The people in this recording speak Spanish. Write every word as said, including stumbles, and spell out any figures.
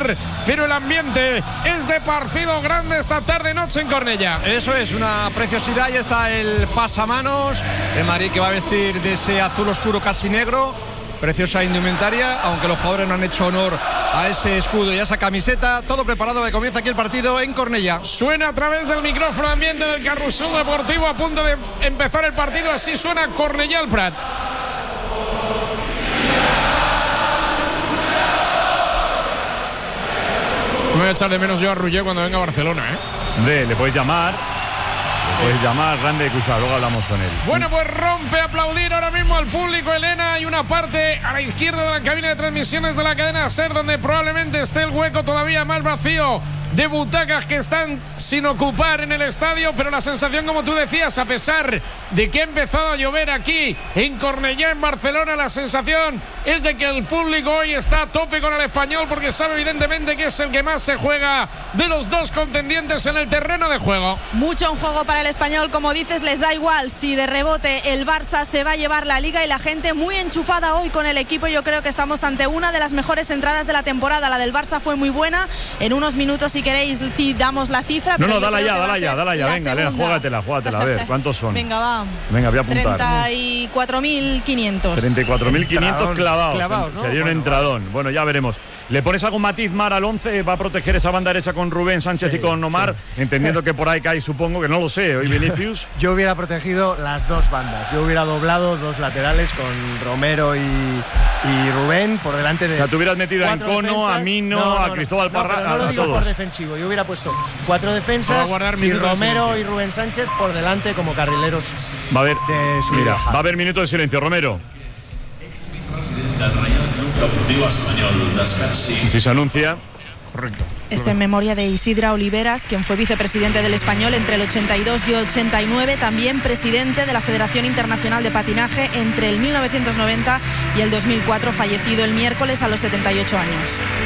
disfrutar, pero el ambiente es de partido grande esta tarde-noche en Cornellá. Eso es, una preciosidad. Ya está el pasamanos, el Madrid que va a vestir de ese azul oscuro casi negro. Preciosa indumentaria, aunque los jugadores no han hecho honor a ese escudo y a esa camiseta. Todo preparado, que comienza aquí el partido en Cornellá. Suena a través del micrófono ambiente del Carrusel Deportivo, a punto de empezar el partido. Así suena Cornellá al Prat. Me voy a echar de menos yo a Ruller cuando venga a Barcelona, ¿eh? De, le puedes llamar. Puedes llamar, grande de Cusa, luego hablamos con él. Bueno, pues rompe a aplaudir ahora mismo al público, Elena. Hay una parte a la izquierda de la cabina de transmisiones de la cadena SER donde probablemente esté el hueco todavía más vacío de butacas que están sin ocupar en el estadio, pero la sensación, como tú decías, a pesar de que ha empezado a llover aquí en Cornellá, en Barcelona, la sensación es de que el público hoy está a tope con el Español, porque sabe evidentemente que es el que más se juega de los dos contendientes en el terreno de juego. Mucho en juego para el Español, como dices, les da igual si de rebote el Barça se va a llevar la Liga, y la gente muy enchufada hoy con el equipo. Yo creo que estamos ante una de las mejores entradas de la temporada. La del Barça fue muy buena. En unos minutos, si queréis, si damos la cifra. No, no, dala ya, dala ya, dala ya. Venga, Elena, juégatela, juégatela. A ver, ¿cuántos son? Venga, va. Venga, voy a apuntar. treinta y cuatro mil quinientos. treinta y cuatro mil quinientos clavados. clavados ¿no? Sería un bueno, entradón. Bueno. bueno, ya veremos. ¿Le pones algún matiz, Mar, al once? ¿Va a proteger esa banda derecha con Rubén Sánchez sí, y con Omar? Sí. Entendiendo que por ahí cae, supongo, que no lo sé. Hoy Vinicius. Yo hubiera protegido las dos bandas. Yo hubiera doblado dos laterales con Romero y, y Rubén por delante de. O sea, tú hubieras metido a Encono, defensas. a Mino, no, no, a no, Cristóbal Parra, no, no a, lo a digo todos. por defensivo. Yo hubiera puesto cuatro defensas y Romero y Rubén Sánchez por delante como carrileros. Va a haber, de su mira, vieja. va a haber minuto de silencio. Romero. Si se anuncia. Correcto. Es en memoria de Isidra Oliveras, quien fue vicepresidente del Español entre el ochenta y dos y ochenta y nueve, también presidente de la Federación Internacional de Patinaje entre el mil novecientos noventa y el dos mil cuatro, fallecido el miércoles a los setenta y ocho años.